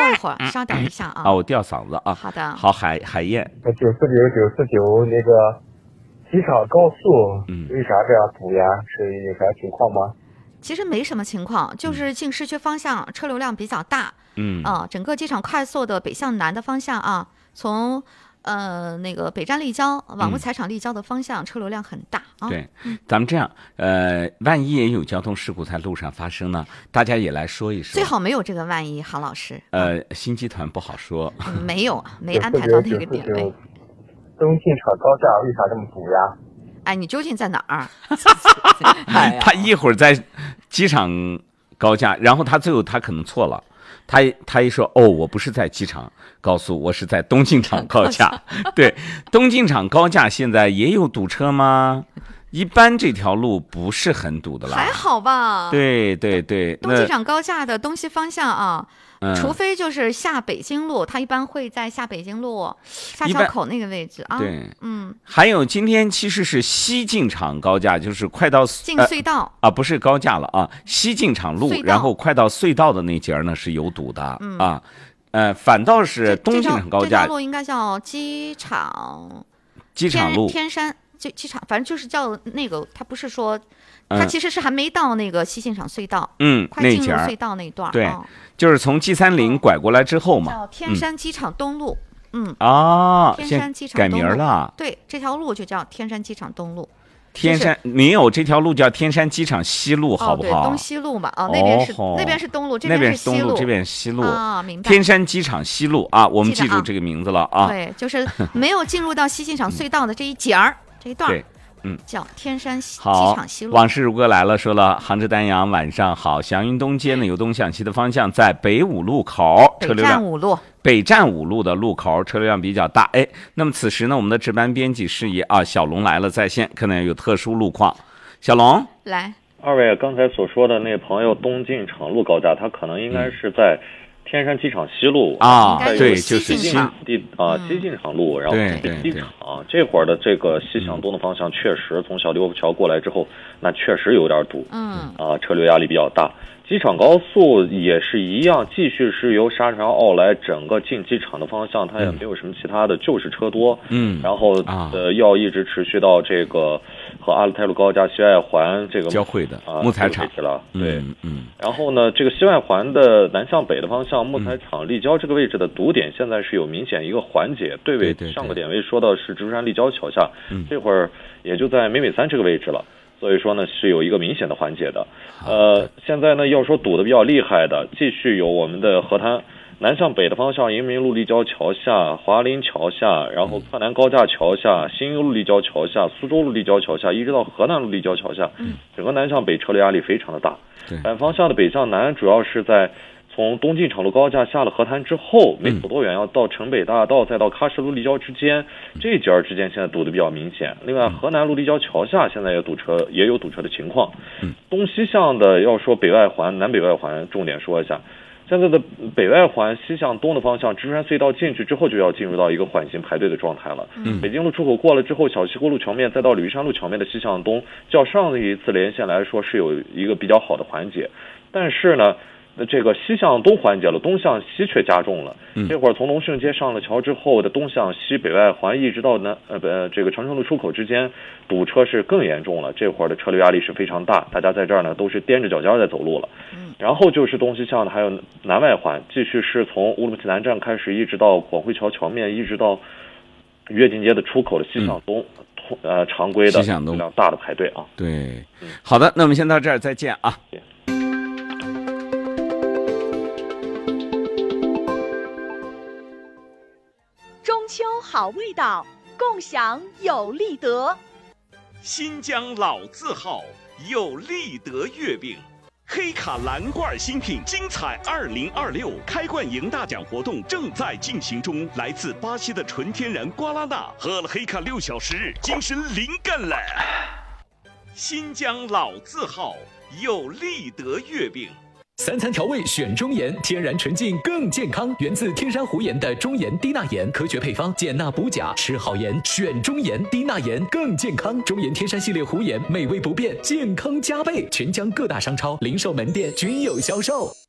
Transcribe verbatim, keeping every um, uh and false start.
一会儿，稍等一下啊。 啊，我吊嗓子啊。 好的。 好，海海燕。 九四九九四九那个机场高速，嗯，为啥这样堵呀？是有啥情况吗？ 其实没什么情况，就是进市区方向车流量比较大。 嗯啊，整个机场快速的北向南的方向啊，从呃那个北站立交往木材厂立交的方向、嗯、车流量很大啊。 对，咱们这样，呃，万一也有交通事故在路上发生呢，大家也来说一说。 最好没有这个万一，郝老师。 呃，新集团不好说。 嗯、没有，没安排到那个点位。 东进场高架为啥这么堵呀？ 哎，你究竟在哪儿？ 他一会儿在机场高架，然后他最后他可能错了。他他一说哦，我不是在机场高速，我是在东进场高架。对，东进场高架现在也有堵车吗？一般这条路不是很堵的啦， 还好吧？ 对对对， 东机场高架的东西方向啊， 嗯、 除非就是下北京路，它一般会在下北京路下桥口那个位置啊。 对， 嗯。 还有今天其实是西进场高架，就是快到进隧道、 呃、啊，不是高架了啊，西进场路，然后快到隧道的那节呢是有堵的、嗯、啊，呃，反倒是东进场高架， 这条路应该叫机场机场路天山。就机场，反正就是叫那个，它不是说，它其实是还没到那个西进场隧道， 嗯， 快进入隧道那一段， 对、 哦， 就是从 G 三零拐过来之后嘛， 叫天山机场东路，嗯， 啊， 天山机场改名了， 对，这条路就叫天山机场东路。 天山没有这条路叫天山机场西路，好不好？ 哦、对，东西路嘛，哦，那边是、哦、那边是东路，这边是西路， 这边是西路啊，明白。 天山机场西路啊，我们记住这个名字了啊。 对，就是没有进入到西进场隧道的这一节儿，这一段。 对。嗯， 叫天山机场西路。 往事如歌来了，说了，杭州丹阳晚上好，祥云东街呢由东向西的方向，在北五路口，车流量北站五路， 北站五路的路口车流量比较大。哎，那么此时呢，我们的值班编辑示意啊，小龙来了在线，可能有特殊路况。小龙来， 二位刚才所说的那朋友东进场路高架，他可能应该是在。天山机场西路啊，对， 就是西地啊西进场路，然后机场这会儿的这个西向东的方向，确实从小六桥过来之后，那确实有点堵， 嗯啊，车流压力比较大。机场高速也是一样，继续是由沙城奥莱整个进机场的方向，它也没有什么其他的，就是车多， 嗯， 然后呃要一直持续到这个和阿勒泰路高架西外环这个交汇的啊木材厂了，对， 嗯嗯， 然后呢，这个西外环的南向北的方向，木材厂立交这个位置的堵点，现在是有明显一个缓解，对位上个点位说到是芝山立交桥下， 嗯， 这会儿也就在美美三这个位置了。所以说呢，是有一个明显的缓解的。呃，现在呢，要说堵得比较厉害的，继续有我们的河滩南向北的方向，迎明路立交桥下、华林桥下，然后侧南高架桥下、新优路立交桥下、苏州路立交桥下，一直到河南路立交桥下，整个南向北车流压力非常的大。反方向的北向南，主要是在从东进场路高架下了河滩之后，没走多远，要到城北大道再到喀什路立交之间，这一节之间现在堵得比较明显。另外，河南路立交桥下现在也堵车，也有堵车的情况。东西向的要说北外环、南北外环，重点说一下。现在的北外环西向东的方向，芝山隧道进去之后，就要进入到一个缓行排队的状态了。 嗯， 北京路出口过了之后，小西湖路桥面再到鲤鱼山路桥面的西向东，较上一次连线来说是有一个比较好的缓解，但是呢。这个西向东缓解了，东向西却加重了。 嗯、 这会儿从龙顺街上了桥之后的东向西北外环，一直到南呃呃这个长城路出口之间，堵车是更严重了。这会儿的车流压力是非常大，大家在这儿呢都是踮着脚尖在走路了。 嗯， 然后就是东西向的，还有南外环，继续是从乌鲁木齐南站开始，一直到广汇桥桥面，一直到跃进街的出口的西向东，嗯、呃常规的这样大的排队啊。 对，嗯、好的，那我们先到这儿，再见啊。 中秋好味道，共享有利德。 新疆老字号有利德月饼，黑卡蓝罐新品精彩二零二六开罐赢大奖活动正在进行中，来自巴西的纯天然瓜拉纳，喝了黑卡六小时，精神灵感了。新疆老字号有利德月饼。 三餐调味选中盐，天然纯净更健康，源自天山湖盐的中盐低钠盐，科学配方，减钠补钾，吃好盐选中盐，低钠盐更健康。中盐天山系列湖盐，美味不变，健康加倍，全疆各大商超、零售门店均有销售。